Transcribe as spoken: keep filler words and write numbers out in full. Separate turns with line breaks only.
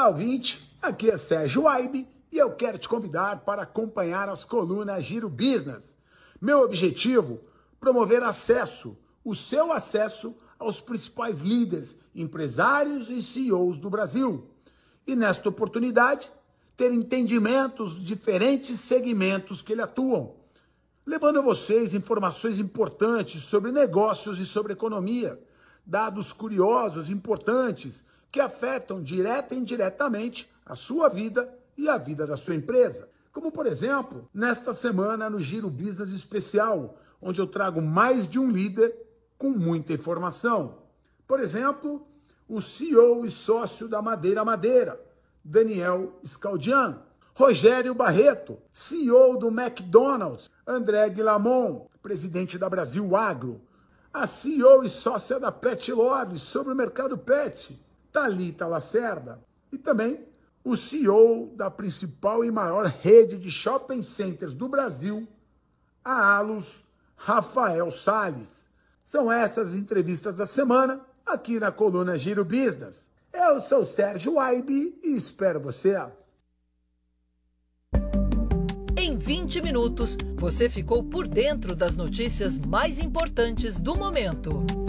Olá, ouvinte, aqui é Sérgio Waibe e eu quero te convidar para acompanhar as colunas Giro Business. Meu objetivo, promover acesso, o seu acesso aos principais líderes, empresários e C E Os do Brasil. E nesta oportunidade, ter entendimentos dos diferentes segmentos que ele atuam, levando a vocês informações importantes sobre negócios e sobre economia, dados curiosos importantes que afetam direta e indiretamente a sua vida e a vida da sua empresa. Como, por exemplo, nesta semana no Giro Business Especial, onde eu trago mais de um líder com muita informação. Por exemplo, o C E O e sócio da Madeira Madeira, Daniel Scaldian, Rogério Barreto, C E O do McDonald's, André Guilamon, presidente da Brasil Agro, a C E O e sócia da Pet Love sobre o mercado pet, Thalita Lacerda, e também o C E O da principal e maior rede de shopping centers do Brasil, a Allos, Rafael Salles. São essas as entrevistas da semana aqui na coluna Giro Business. Eu sou Sérgio Waibe e espero você.
Em vinte minutos, você ficou por dentro das notícias mais importantes do momento.